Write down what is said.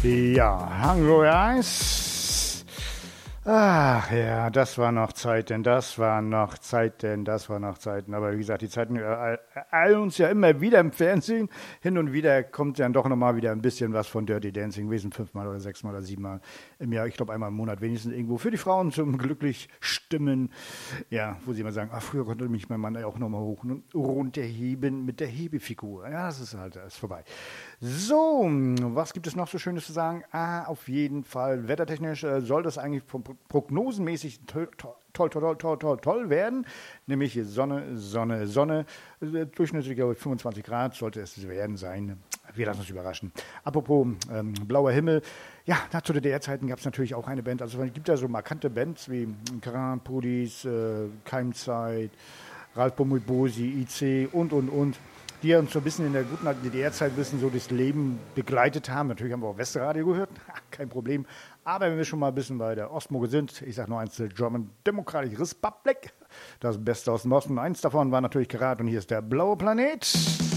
Ja, Hungry Eyes. Ach ja, das war noch Zeiten. Aber wie gesagt, die Zeiten eilen uns ja immer wieder im Fernsehen. Hin und wieder kommt dann doch nochmal wieder ein bisschen was von Dirty Dancing. Wir sind 5-mal oder 6-mal oder 7-mal im Jahr. Ich glaube, einmal im Monat wenigstens irgendwo für die Frauen zum glücklich stimmen. Ja, wo sie immer sagen, ach, früher konnte mich mein Mann auch nochmal hoch und runterheben mit der Hebefigur. Ja, das ist vorbei. So, was gibt es noch so Schönes zu sagen? Auf jeden Fall, wettertechnisch soll das eigentlich prognosenmäßig toll werden. Nämlich Sonne. Durchschnittlich, glaube ich, 25 Grad sollte es werden sein. Wir lassen uns überraschen. Apropos blauer Himmel. Ja, zu DDR-Zeiten gab es natürlich auch eine Band. Also es gibt ja so markante Bands wie Kran, Pudis, Keimzeit, Ralf Bosi, IC und. Die uns so ein bisschen in der guten alten DDR-Zeit so das Leben begleitet haben. Natürlich haben wir auch Westradio gehört, kein Problem. Aber wenn wir schon mal ein bisschen bei der Ostmoge sind, ich sage nur eins, der German Democratic Republic, das Beste aus dem Osten. Eins davon war natürlich Karat und hier ist der blaue Planet.